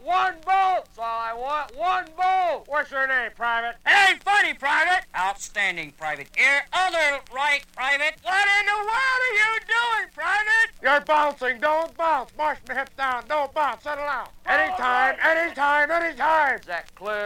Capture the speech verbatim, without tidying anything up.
One bolt! That's all I want. One bolt! What's your name, Private? It ain't funny, Private. Outstanding, Private. Here, other right, Private. What in the world are you doing, Private? You're bouncing. Don't bounce. March my hips down. Don't bounce. Settle down. Anytime, anytime, anytime. Is that clear?